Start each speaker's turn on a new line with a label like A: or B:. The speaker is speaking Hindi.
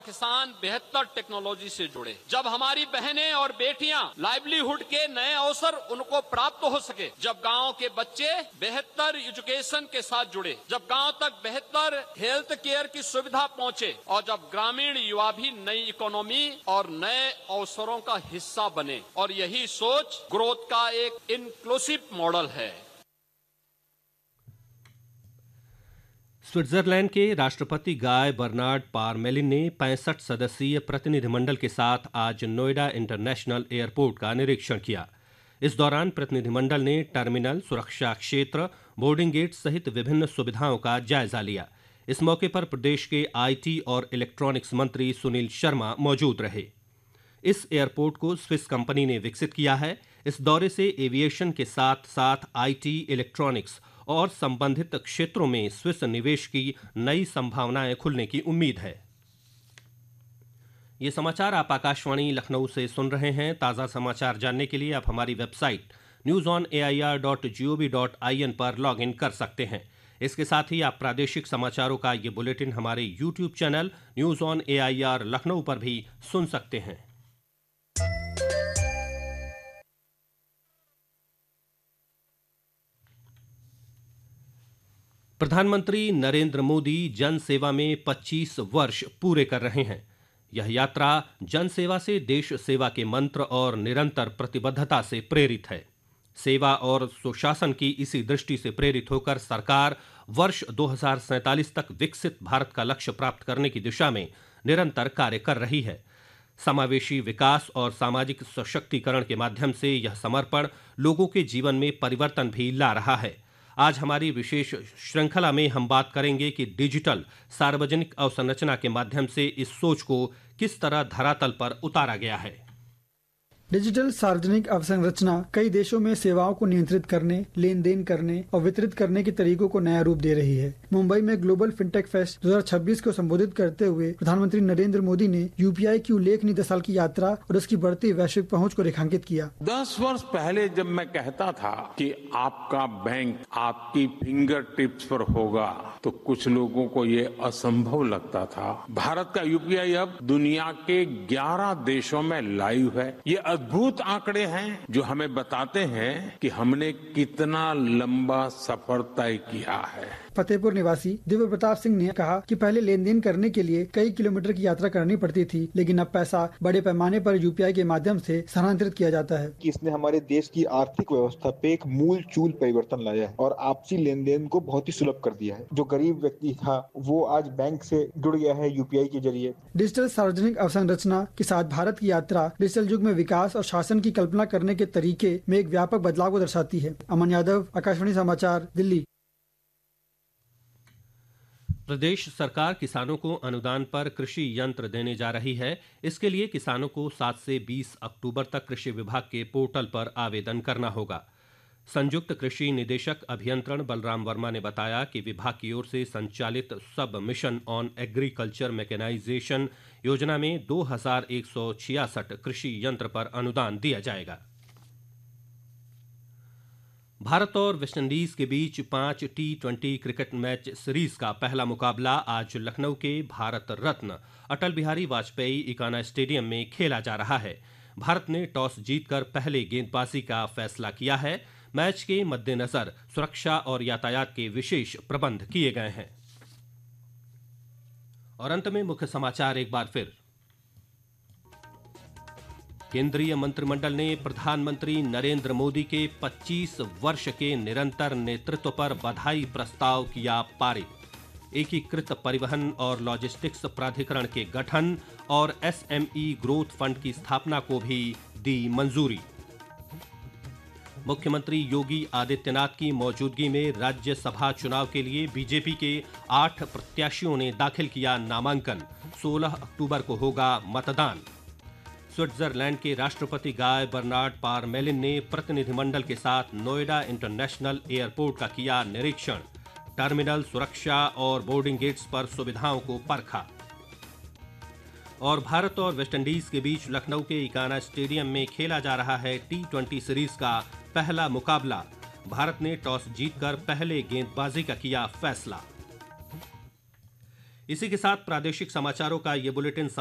A: किसान बेहतर टेक्नोलॉजी से जुड़े, जब हमारी बहनें और बेटियां लाइवलीहुड के नए अवसर उनको प्राप्त हो सके, जब गांव के बच्चे बेहतर एजुकेशन के साथ जुड़े, जब गांव तक बेहतर हेल्थ केयर की सुविधा पहुंचे और जब ग्रामीण युवा भी नई इकोनॉमी और नए अवसरों का हिस्सा बने। और यही सोच ग्रोथ का एक इंक्लूसिव मॉडल है।
B: स्विट्जरलैंड के राष्ट्रपति गाय बर्नार्ड पारमेलिन ने 65 सदस्यीय प्रतिनिधिमंडल के साथ आज नोएडा इंटरनेशनल एयरपोर्ट का निरीक्षण किया। इस दौरान प्रतिनिधिमंडल ने टर्मिनल, सुरक्षा क्षेत्र, बोर्डिंग गेट सहित विभिन्न सुविधाओं का जायजा लिया। इस मौके पर प्रदेश के आईटी और इलेक्ट्रॉनिक्स मंत्री सुनील शर्मा मौजूद रहे। इस एयरपोर्ट को स्विस कंपनी ने विकसित किया है। इस दौरे से एविएशन के साथ साथ आईटी, इलेक्ट्रॉनिक्स और संबंधित क्षेत्रों में स्विस निवेश की नई संभावनाएं खुलने की उम्मीद है। ये समाचार आप आकाशवाणी लखनऊ से सुन रहे हैं। ताज़ा समाचार जानने के लिए आप हमारी वेबसाइट newsonair.gov.in पर लॉगिन कर सकते हैं। इसके साथ ही आप प्रादेशिक समाचारों का ये बुलेटिन हमारे YouTube channel news on AIR Lucknow पर भी सुन सकते हैं। प्रधानमंत्री नरेंद्र मोदी जन सेवा में 25 वर्ष पूरे कर रहे हैं। यह यात्रा जन सेवा से देश सेवा के मंत्र और निरंतर प्रतिबद्धता से प्रेरित है। सेवा और सुशासन की इसी दृष्टि से प्रेरित होकर सरकार वर्ष 2047 तक विकसित भारत का लक्ष्य प्राप्त करने की दिशा में निरंतर कार्य कर रही है। समावेशी विकास और सामाजिक सशक्तिकरण के माध्यम से यह समर्पण लोगों के जीवन में परिवर्तन भी ला रहा है। आज हमारी विशेष श्रृंखला में हम बात करेंगे कि डिजिटल सार्वजनिक अवसंरचना के माध्यम से इस सोच को किस तरह धरातल पर उतारा गया है।
C: डिजिटल सार्वजनिक अवसंरचना कई देशों में सेवाओं को नियंत्रित करने, लेन देन करने और वितरित करने के तरीकों को नया रूप दे रही है। मुंबई में ग्लोबल फिनटेक फेस्ट 2026 को संबोधित करते हुए प्रधानमंत्री नरेंद्र मोदी ने यूपीआई की उल्लेखनीय 10 साल की यात्रा और उसकी बढ़ती वैश्विक पहुंच को रेखांकित किया।
D: 10 वर्ष पहले जब मैं कहता था कि आपका बैंक आपकी फिंगर टिप्स पर होगा तो कुछ लोगों को ये असंभव लगता था। भारत का यूपीआई अब दुनिया के 11 देशों में लाइव है। ये अद्भुत आंकड़े हैं जो हमें बताते हैं कि हमने कितना लंबा सफर तय किया है।
C: फतेहपुर निवासी दिव्य प्रताप सिंह ने कहा कि पहले लेन देन करने के लिए कई किलोमीटर की यात्रा करनी पड़ती थी, लेकिन अब पैसा बड़े पैमाने पर यूपीआई के माध्यम से स्थानांतरित किया जाता है।
E: इसने हमारे देश की आर्थिक व्यवस्था पे एक मूल चूल परिवर्तन लाया है और आपसी लेन देन को बहुत ही सुलभ कर दिया है। जो गरीब व्यक्ति था वो आज बैंक से जुड़ गया है यूपीआई के जरिए।
C: डिजिटल सार्वजनिक अवसंरचना के साथ भारत की यात्रा डिजिटल युग में विकास और शासन की कल्पना करने के तरीके में एक व्यापक बदलाव को दर्शाती है। अमन यादव, आकाशवाणी समाचार, दिल्ली।
B: प्रदेश सरकार किसानों को अनुदान पर कृषि यंत्र देने जा रही है। इसके लिए किसानों को 7 से 20 अक्टूबर तक कृषि विभाग के पोर्टल पर आवेदन करना होगा। संयुक्त कृषि निदेशक अभियंत्रण बलराम वर्मा ने बताया कि विभाग की ओर से संचालित सब मिशन ऑन एग्रीकल्चर मैकेनाइजेशन योजना में 2166 कृषि यंत्र पर अनुदान दिया जाएगा। भारत और वेस्टइंडीज के बीच 5 T20 क्रिकेट मैच सीरीज का पहला मुकाबला आज लखनऊ के भारत रत्न अटल बिहारी वाजपेयी इकाना स्टेडियम में खेला जा रहा है। भारत ने टॉस जीतकर पहले गेंदबाजी का फैसला किया है। मैच के मद्देनजर सुरक्षा और यातायात के विशेष प्रबंध किए गए हैं। और अंत में मुख्य समाचार एक बार फिर। केंद्रीय मंत्रिमंडल ने प्रधानमंत्री नरेंद्र मोदी के 25 वर्ष के निरंतर नेतृत्व पर बधाई प्रस्ताव किया पारित। एकीकृत परिवहन और लॉजिस्टिक्स प्राधिकरण के गठन और एसएमई ग्रोथ फंड की स्थापना को भी दी मंजूरी। मुख्यमंत्री योगी आदित्यनाथ की मौजूदगी में राज्यसभा चुनाव के लिए बीजेपी के 8 प्रत्याशियों ने दाखिल किया नामांकन। 16 अक्टूबर को होगा मतदान। स्विट्जरलैंड के राष्ट्रपति गाय बर्नार्ड पारमेलिन ने प्रतिनिधिमंडल के साथ नोएडा इंटरनेशनल एयरपोर्ट का किया निरीक्षण। टर्मिनल, सुरक्षा और बोर्डिंग गेट्स पर सुविधाओं को परखा। और भारत और वेस्टइंडीज के बीच लखनऊ के इकाना स्टेडियम में खेला जा रहा है T20 सीरीज का पहला मुकाबला। भारत ने टॉस जीतकर पहले गेंदबाजी का किया फैसला। इसी के साथ प्रादेशिक समाचारों का ये बुलेटिन